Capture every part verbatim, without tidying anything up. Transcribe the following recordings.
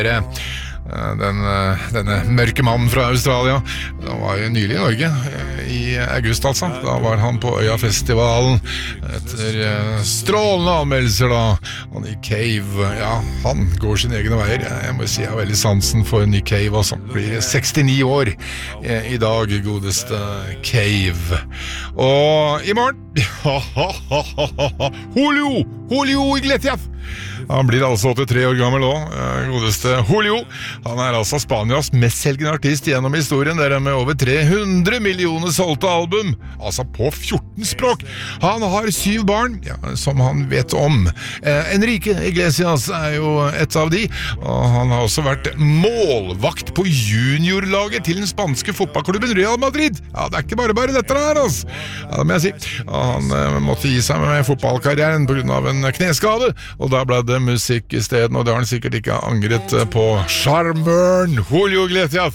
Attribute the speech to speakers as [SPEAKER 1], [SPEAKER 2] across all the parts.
[SPEAKER 1] Den, denne mørke mannen fra Australia. Han var jo nylig i Norge i august altså. Da var han på Øyafestivalen etter strålende anmeldelser da. Og Nick Cave, ja, han går sin egen veier. Jeg må si jeg har veldig sansen for Nick Cave også. Blir sekstini år i dag, godeste Cave. Og i morgen Julio, Julio Iglesias. Han blir altså åttitre år gammel også, godeste Julio. Han er altså Spanias mest selgende artist gjennom historien, der med over tre hundre millioner solgte album, altså på fjorten språk. Han har syv barn, ja, som han vet om. Eh, Enrique Iglesias er jo et av de, og han har også vært målvakt på juniorlaget til den spanske fotballklubben Real Madrid. Ja, det er ikke bare bare dette her, altså. Ja, det må jeg si. Han eh, måtte gi seg med fotballkarrieren på grunn av en kneskade, og da ble det musikk i stedet, og det har han sikkert ikke angret på. Charmøren Julio Iglesias.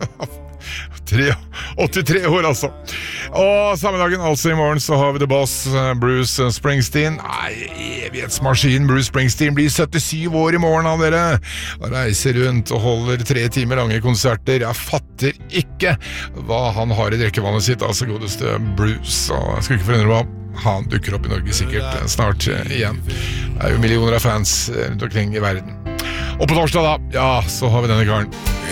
[SPEAKER 1] åttitre år altså. Og samme dagen, altså i morgen, så har vi The Boss, Bruce Springsteen. Nei, evighetsmaskinen Bruce Springsteen blir syttisyv år i morgen av dere. Og reiser rundt og holder tre timer lange konserter. Jeg fatter ikke hva han har i drikkevannet sitt, altså godeste Bruce. Og jeg skal ikke forundre meg om han dukker opp i Norge sikkert snart igjen. Det er jo millioner av fans rundt omkring i verden. Og på torsdag da, ja, så har vi denne karen.